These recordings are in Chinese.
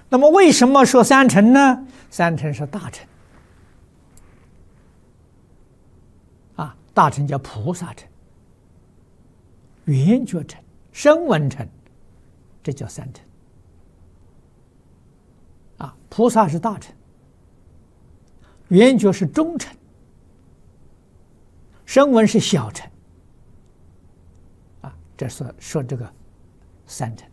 那么为什么说三乘呢？三乘是大乘啊，大乘叫菩萨乘、圆觉乘、声闻乘，这叫三乘啊。菩萨是大乘，圆觉是中乘，声闻是小乘啊。这是说这个三乘。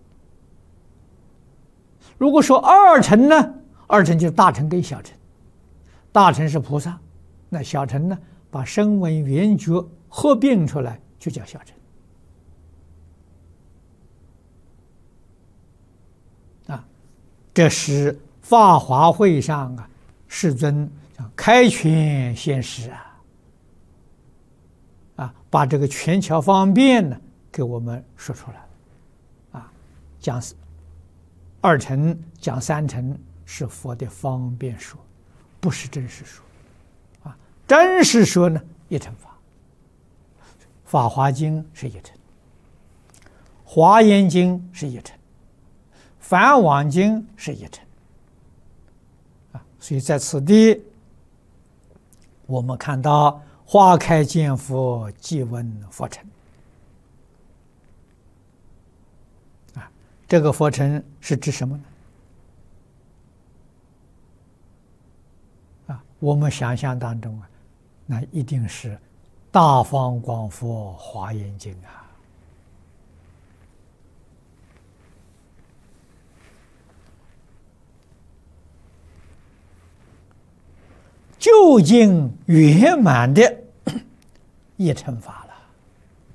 如果说二乘呢？二乘就是大乘跟小乘，大乘是菩萨，那小乘呢？把声闻缘觉合并出来就叫小乘啊。这是法华会上啊，世尊开权现实啊，把这个权巧方便呢给我们说出来了啊。讲二乘讲三乘是佛的方便说，不是真实说啊。真实说呢，一乘法，法华经是一乘，华严经是一乘，梵网经是一乘啊。所以在此地，我们看到花开见佛，即闻佛乘啊。这个佛乘是指什么呢？我们想象当中啊，那一定是大方广佛华严经啊。究竟圆满的一乘法了。